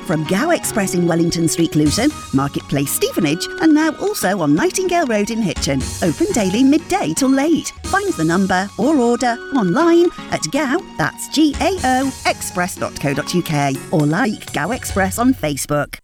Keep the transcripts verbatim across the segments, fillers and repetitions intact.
from Gow Express in Wellington Street, Luton, Marketplace, Stevenage, and now also on Nightingale Road in Hitchin. Open daily midday till late. Find the number or order online at Gow, that's G A O, express dot co dot U K, or like Gow Express on Facebook.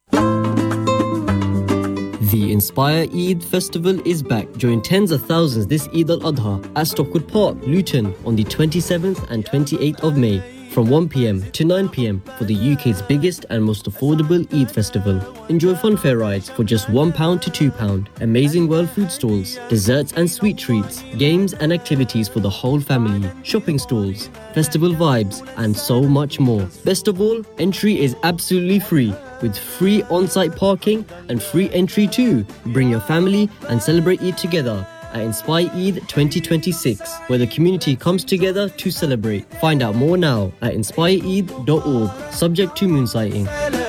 The Inspire Eid Festival is back. Join tens of thousands this Eid al-Adha at Stockwood Park, Luton on the twenty-seventh and twenty-eighth of May from one p m to nine p m for the U K's biggest and most affordable Eid festival. Enjoy funfair rides for just one pound to two pounds, amazing world food stalls, desserts and sweet treats, games and activities for the whole family, shopping stalls, festival vibes and so much more. Best of all, entry is absolutely free, with free on-site parking and free entry too. Bring your family and celebrate Eid together at Inspire Eid twenty twenty-six, where the community comes together to celebrate. Find out more now at inspire eid dot org, subject to moon sighting.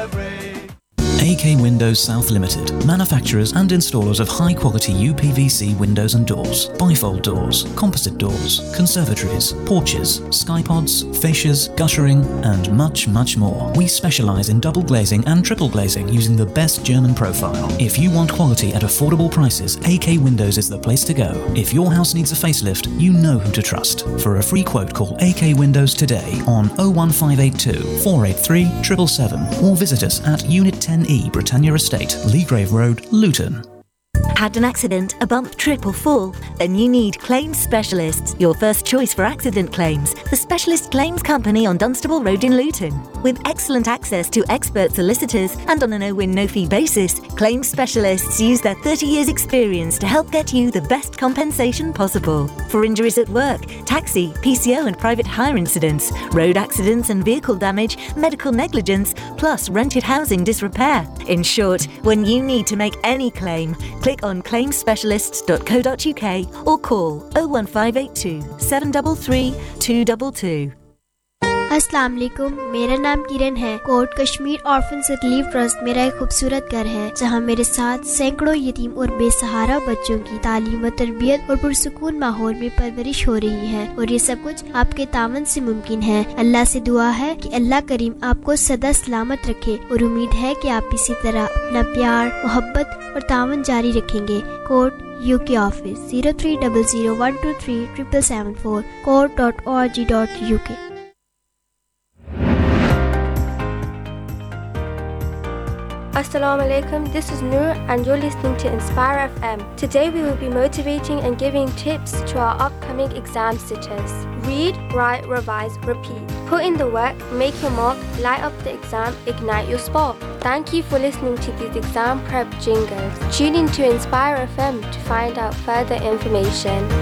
A K Windows South Limited, manufacturers and installers of high-quality U P V C windows and doors, bifold doors, composite doors, conservatories, porches, skypods, fascias, guttering, and much, much more. We specialise in double glazing and triple glazing using the best German profile. If you want quality at affordable prices, A K Windows is the place to go. If your house needs a facelift, you know who to trust. For a free quote, call A K Windows today on oh one five eight two, four eight three, seven seven seven or visit us at Unit ten E, Britannia Estate, Leagrave Road, Luton. Had an accident, a bump, trip or fall? Then you need Claims Specialists, your first choice for accident claims. The Specialist Claims Company on Dunstable Road in Luton. With excellent access to expert solicitors and on a no-win, no-fee basis, Claims Specialists use their thirty years experience to help get you the best compensation possible. For injuries at work, taxi, P C O and private hire incidents, road accidents and vehicle damage, medical negligence, plus rented housing disrepair. In short, when you need to make any claim, click on claims specialists dot co dot U K or call oh one five eight two, seven three three, two two two. अस्सलाम वालेकुम, मेरा नाम किरण है। Coat Kashmir orphans relief trust मेरा एक खूबसूरत घर है जहां मेरे साथ सैकड़ों यतीम और बेसहारा बच्चों की तालीम व तरबियत और पुरसुकून माहौल में परवरिश हो रही है, और ये सब कुछ आपके तावन से मुमकिन है। अल्लाह से दुआ है कि अल्लाह करीम आपको सदा सलामत रखे और उम्मीद है कि आप इसी तरह अपना प्यार, मोहब्बत और तावन जारी रखेंगे। Coat UK office zero three double zero one two three triple seven four coat dot O R G dot U के। Assalamu alaikum, this is Noor and you're listening to Inspire F M. Today we will be motivating and giving tips to our upcoming exam sitters. Read, write, revise, repeat. Put in the work, make your mark, light up the exam, ignite your spark. Thank you for listening to these exam prep jingles. Tune in to Inspire F M to find out further information.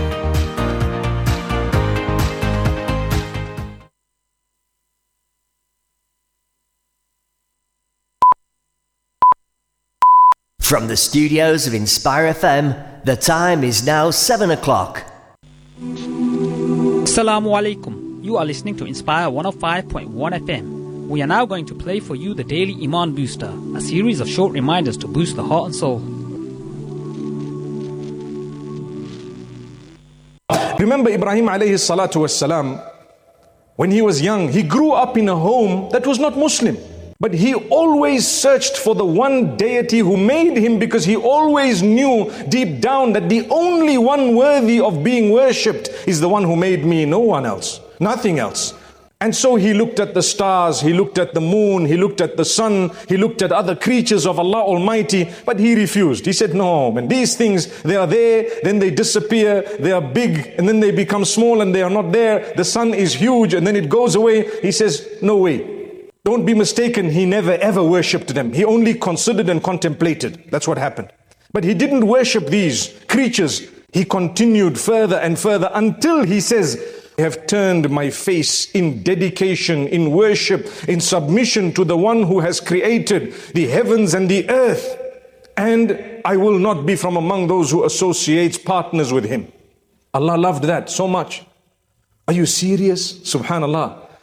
From the studios of Inspire F M, the time is now seven o'clock. Assalamu alaikum. You are listening to Inspire one oh five point one F M. We are now going to play for you the Daily Iman Booster, a series of short reminders to boost the heart and soul. Remember Ibrahim alayhi salatu wassalam, when he was young, he grew up in a home that was not Muslim. But he always searched for the one deity who made him, because he always knew deep down that the only one worthy of being worshipped is the one who made me, no one else, nothing else. And so he looked at the stars, he looked at the moon, he looked at the sun, he looked at other creatures of Allah Almighty, but he refused. He said, no, man, these things, they are there, then they disappear, they are big, and then they become small and they are not there. The sun is huge and then it goes away. He says, no way. Don't be mistaken, he never ever worshipped them. He only considered and contemplated. That's what happened. But he didn't worship these creatures. He continued further and further until he says, I have turned my face in dedication, in worship, in submission to the one who has created the heavens and the earth. And I will not be from among those who associates partners with him. Allah loved that so much. Are you serious? Subhanallah.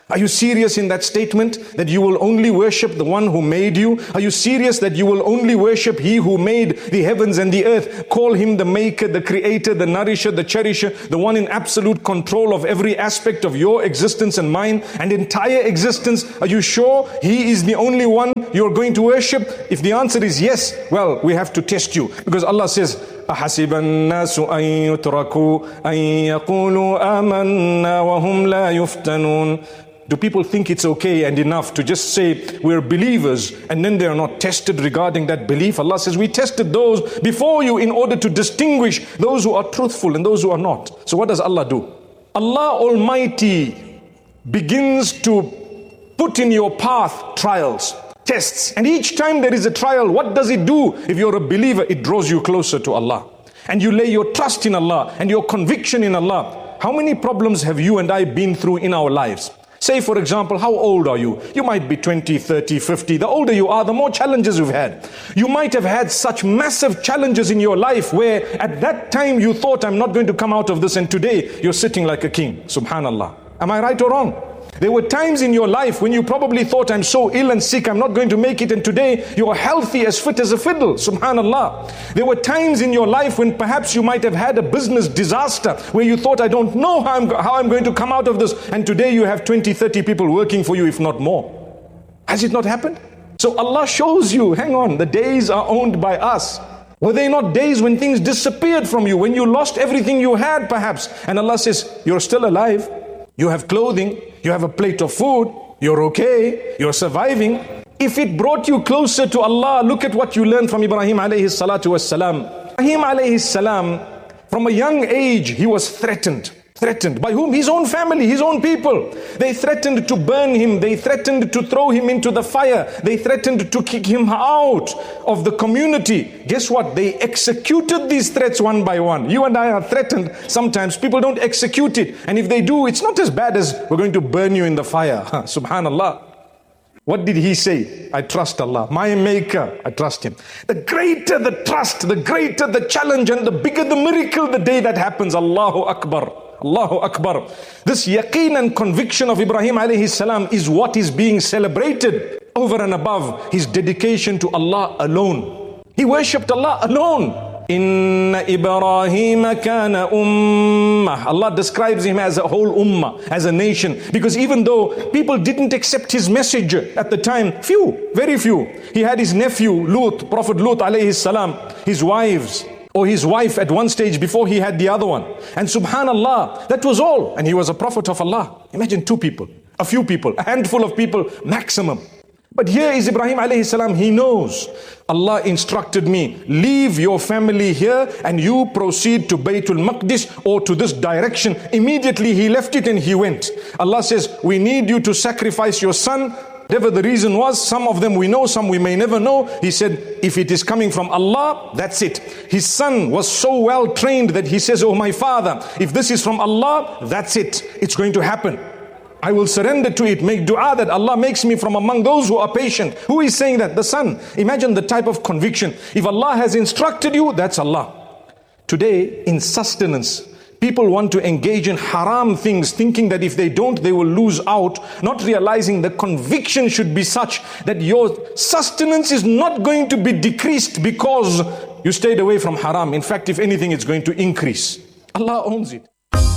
Are you serious in that statement that you will only worship the one who made you? Are you serious that you will only worship he who made the heavens and the earth? Call him the maker, the creator, the nourisher, the cherisher, the one in absolute control of every aspect of your existence and mine and entire existence. Are you sure he is the only one you're going to worship? If the answer is yes, well, we have to test you, because Allah says, أحسب الناس أن يتركوا أن يقولوا آمنا وهم لا يفتنون. Do people think it's okay and enough to just say we're believers and then they are not tested regarding that belief? Allah says we tested those before you in order to distinguish those who are truthful and those who are not. So what does Allah do? Allah Almighty begins to put in your path trials, tests. And each time there is a trial, what does it do? If you're a believer, it draws you closer to Allah. And you lay your trust in Allah and your conviction in Allah. How many problems have you and I been through in our lives? Say, for example, how old are you? You might be twenty, thirty, fifty. The older you are, the more challenges you've had. You might have had such massive challenges in your life where at that time you thought, I'm not going to come out of this, and today you're sitting like a king. Subhanallah. Am I right or wrong? There were times in your life when you probably thought, I'm so ill and sick, I'm not going to make it, and today you're healthy, as fit as a fiddle. Subhanallah. There were times in your life when perhaps you might have had a business disaster where you thought, I don't know how I'm, how I'm going to come out of this, and today you have twenty, thirty people working for you, if not more. Has it not happened? So Allah shows you, hang on, the days are owned by us. Were they not days when things disappeared from you, when you lost everything you had perhaps? And Allah says, you're still alive. You have clothing, you have a plate of food, you're okay, you're surviving. If it brought you closer to Allah, look at what you learned from Ibrahim alayhi salatu wassalam. Ibrahim alayhi salam, from a young age, he was threatened. Threatened by whom? His own family, his own people. They threatened to burn him. They threatened to throw him into the fire. They threatened to kick him out of the community. Guess what? They executed these threats one by one. You and I are threatened. Sometimes people don't execute it. And if they do, it's not as bad as we're going to burn you in the fire. Subhanallah. What did he say? I trust Allah, my maker, I trust him. The greater the trust, the greater the challenge, and the bigger the miracle the day that happens. Allahu Akbar. Allahu Akbar. This yaqeen and conviction of Ibrahim alayhi salam is what is being celebrated over and above his dedication to Allah alone. He worshipped Allah alone. Inna Ibrahim kana ummah. Allah describes him as a whole ummah, as a nation. Because even though people didn't accept his message at the time, few, very few. He had his nephew Lut, Prophet Lut alayhi salam, his wives, or his wife at one stage before he had the other one. And subhanallah, that was all. And he was a prophet of Allah. Imagine two people, a few people, a handful of people maximum. But here is Ibrahim alayhi salam. He knows, Allah instructed me, leave your family here and you proceed to Baytul Maqdis, or to this direction. Immediately he left it and he went. Allah says, we need you to sacrifice your son. Whatever the reason was, some of them we know, some we may never know. He said, if it is coming from Allah, that's it. His son was so well trained that he says, oh my father, if this is from Allah, that's it. It's going to happen. I will surrender to it. Make dua that Allah makes me from among those who are patient. Who is saying that? The son. Imagine the type of conviction. If Allah has instructed you, that's Allah. Today, in sustenance, people want to engage in haram things, thinking that if they don't, they will lose out, not realizing the conviction should be such that your sustenance is not going to be decreased because you stayed away from haram. In fact, if anything, it's going to increase. Allah owns it.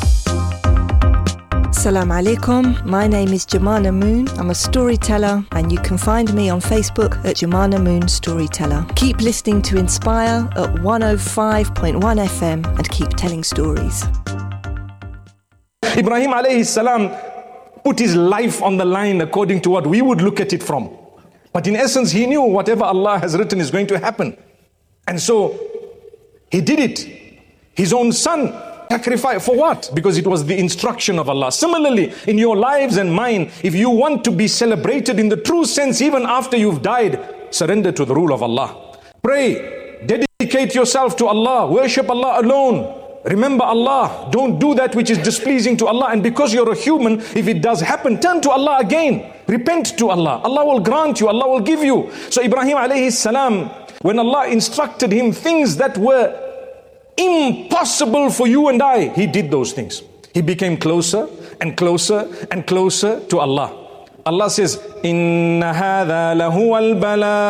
Assalamu alaikum. My name is Jemana Moon. I'm a storyteller, and you can find me on Facebook at Jemana Moon Storyteller. Keep listening to Inspire at one oh five point one F M and keep telling stories. Ibrahim alayhi salam put his life on the line according to what we would look at it from. But in essence, he knew whatever Allah has written is going to happen. And so he did it. His own son sacrifice. For what? Because it was the instruction of Allah. Similarly, in your lives and mine, if you want to be celebrated in the true sense, even after you've died, surrender to the rule of Allah. Pray, dedicate yourself to Allah, worship Allah alone. Remember Allah. Don't do that which is displeasing to Allah. And because you're a human, if it does happen, turn to Allah again. Repent to Allah. Allah will grant you. Allah will give you. So Ibrahim alayhi salam, when Allah instructed him things that were impossible for you and I, he did those things. He became closer and closer and closer to Allah. Allah says, Inna hadha lahuwal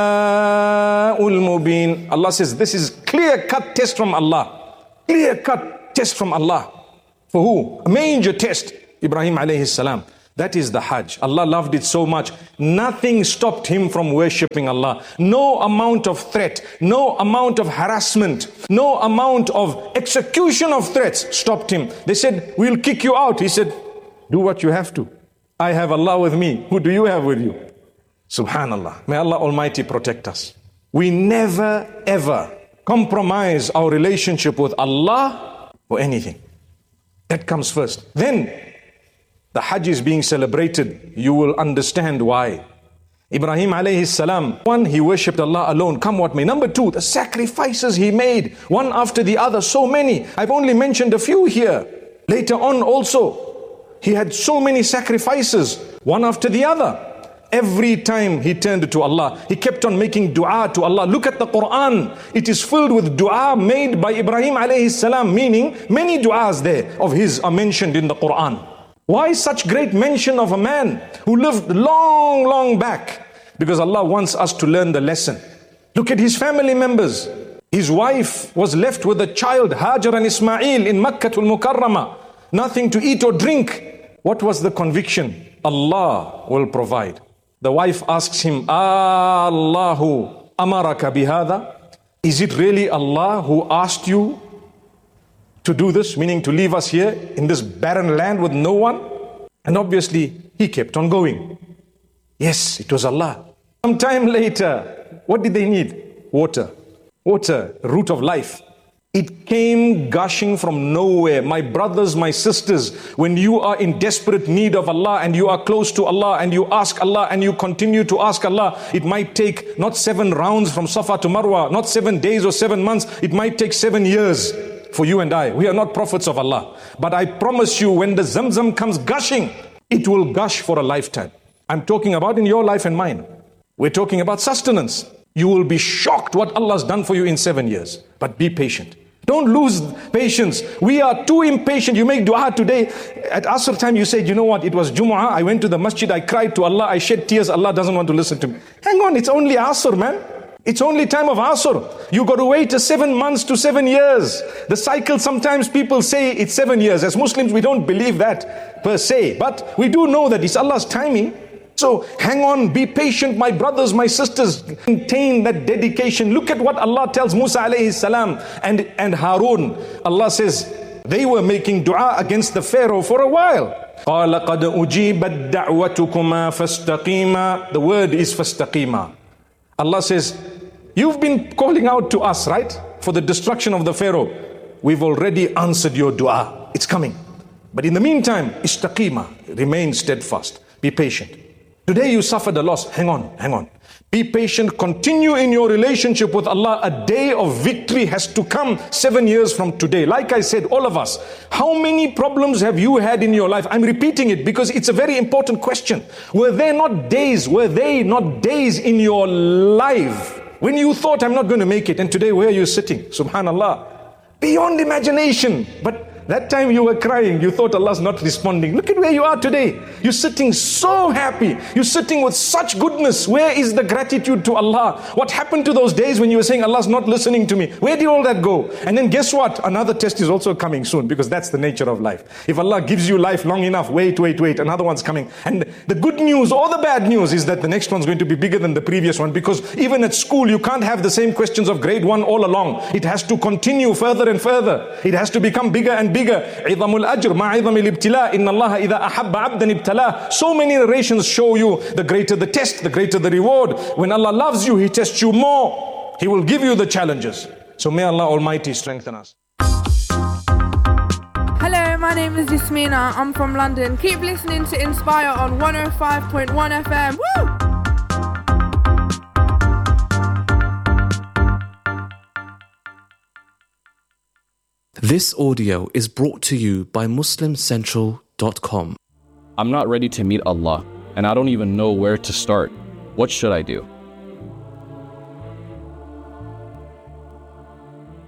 bala'ul mubin. Allah says, this is clear-cut test from Allah. Clear-cut test from Allah. For who? A major test. Ibrahim alayhi salam. That is the Hajj. Allah loved it so much. Nothing stopped him from worshipping Allah. No amount of threat, no amount of harassment, no amount of execution of threats stopped him. They said, we'll kick you out. He said, do what you have to. I have Allah with me. Who do you have with you? Subhanallah. May Allah Almighty protect us. We never ever compromise our relationship with Allah for anything. That comes first. Then the Hajj is being celebrated. You will understand why. Ibrahim alayhi salam, one, he worshipped Allah alone, come what may. Number two, the sacrifices he made, one after the other, so many. I've only mentioned a few here. Later on also, he had so many sacrifices, one after the other. Every time he turned to Allah, he kept on making dua to Allah. Look at the Quran. It is filled with dua made by Ibrahim alayhi salam, meaning many duas there of his are mentioned in the Quran. Why such great mention of a man who lived long, long back? Because Allah wants us to learn the lesson. Look at his family members. His wife was left with a child, Hajar and Ismail, in Makkah al-Mukarramah. Nothing to eat or drink. What was the conviction? Allah will provide. The wife asks him, Allahu amaraka bihada? Is it really Allah who asked you to do this, meaning to leave us here in this barren land with no one? And obviously, he kept on going. Yes, it was Allah. Some time later, what did they need? Water. Water, root of life. It came gushing from nowhere. My brothers, my sisters, when you are in desperate need of Allah and you are close to Allah and you ask Allah and you continue to ask Allah, it might take not seven rounds from Safa to Marwa, not seven days or seven months, it might take seven years. For you and I, we are not prophets of Allah. But I promise you, when the Zamzam comes gushing, it will gush for a lifetime. I'm talking about in your life and mine. We're talking about sustenance. You will be shocked what Allah's done for you in seven years. But be patient. Don't lose patience. We are too impatient. You make dua today. At Asr time, you said, you know what? It was Jumu'ah. I went to the masjid. I cried to Allah. I shed tears. Allah doesn't want to listen to me. Hang on. It's only Asr, man. It's only time of Asr. You got to wait a seven months to seven years. The cycle, sometimes people say it's seven years. As Muslims, we don't believe that per se. But we do know that it's Allah's timing. So hang on, be patient, my brothers, my sisters. Maintain that dedication. Look at what Allah tells Musa alayhi salam and, and Harun. Allah says, they were making dua against the Pharaoh for a while. قَالَ قَدْ أُجِيبَتْ دَعْوَتُكُمَا فَاسْتَقِيمَا. The word is فَاسْتَقِيمَا. Allah says, you've been calling out to us, right? For the destruction of the Pharaoh. We've already answered your dua. It's coming. But in the meantime, istaqima, remain steadfast. Be patient. Today you suffered a loss. Hang on, hang on. Be patient. Continue in your relationship with Allah. A day of victory has to come seven years from today. Like I said, all of us, how many problems have you had in your life? I'm repeating it because it's a very important question. Were there not days, were they not days in your life when you thought, I'm not going to make it, and today where are you sitting? Subhanallah. Beyond imagination. But that time you were crying, you thought Allah's not responding. Look at where you are today. You're sitting so happy. You're sitting with such goodness. Where is the gratitude to Allah? What happened to those days when you were saying Allah's not listening to me? Where did all that go? And then guess what? Another test is also coming soon, because that's the nature of life. If Allah gives you life long enough, wait, wait, wait, another one's coming. And the good news or the bad news is that the next one's going to be bigger than the previous one, because even at school you can't have the same questions of grade one all along. It has to continue further and further. It has to become bigger and bigger. عظم الأجر مع عظم الابتلاء إن الله إذا أحب عبدا ابتلاه. So many narrations show you the greater the test, the greater the reward. When Allah loves you, He tests you more. He will give you the challenges. So may Allah Almighty strengthen us. Hello, my name is Yasmina. I'm from London. Keep listening to Inspire on one oh five point one F M. Woo! This audio is brought to you by Muslim Central dot com. I'm not ready to meet Allah, and I don't even know where to start. What should I do?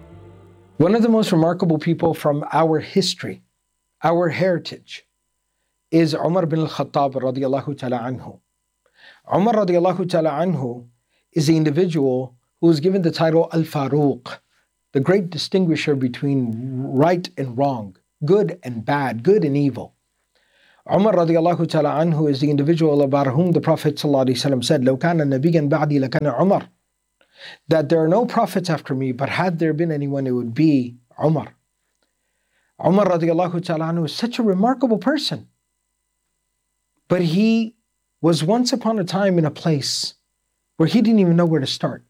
One of the most remarkable people from our history, our heritage, is Umar bin al-Khattab radiallahu ta'ala anhu. Umar radiallahu ta'ala anhu is the individual who was given the title Al-Faruq, the great distinguisher between right and wrong, good and bad, good and evil. Umar radiallahu ta'ala anhu is the individual about whom the Prophet sallallahu alaihi wasallam said, لَوْ كَانَ نَبِيًّا بَعْدِي لَكَانَ Umar, that there are no prophets after me, but had there been anyone, it would be Umar. Umar radiallahu ta'ala anhu is such a remarkable person. But he was once upon a time in a place where he didn't even know where to start.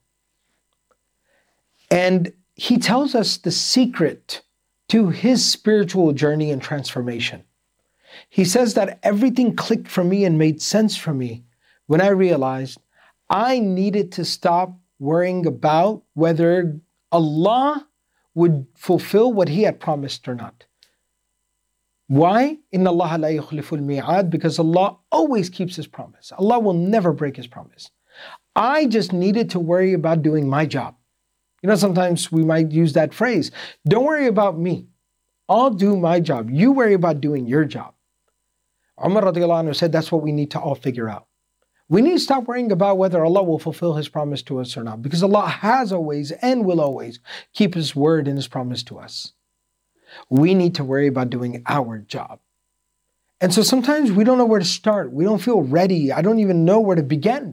And he tells us the secret to his spiritual journey and transformation. He says that everything clicked for me and made sense for me when I realized I needed to stop worrying about whether Allah would fulfill what He had promised or not. Why? Inna Allah la yukhliful mi'ad, because Allah always keeps His promise. Allah will never break His promise. I just needed to worry about doing my job. You know, sometimes we might use that phrase, don't worry about me. I'll do my job. You worry about doing your job. Umar radiallahu anhu said that's what we need to all figure out. We need to stop worrying about whether Allah will fulfill His promise to us or not, because Allah has always and will always keep His word and His promise to us. We need to worry about doing our job. And so sometimes we don't know where to start. We don't feel ready. I don't even know where to begin.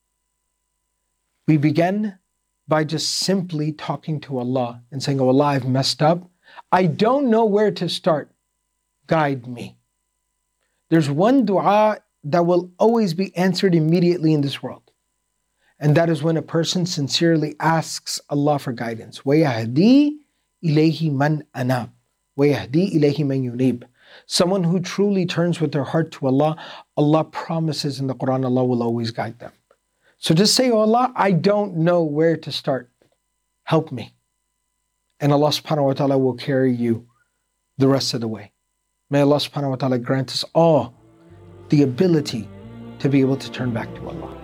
We begin by just simply talking to Allah and saying, oh Allah, I've messed up. I don't know where to start. Guide me. There's one dua that will always be answered immediately in this world. And that is when a person sincerely asks Allah for guidance. وَيَهْدِي إِلَيْهِ مَنْ أَنَابَ وَيَهْدِي إِلَيْهِ مَنْ يُنِيبَ. Someone who truly turns with their heart to Allah, Allah promises in the Quran, Allah will always guide them. So just say, oh Allah, I don't know where to start. Help me. And Allah subhanahu wa ta'ala will carry you the rest of the way. May Allah subhanahu wa ta'ala grant us all the ability to be able to turn back to Allah.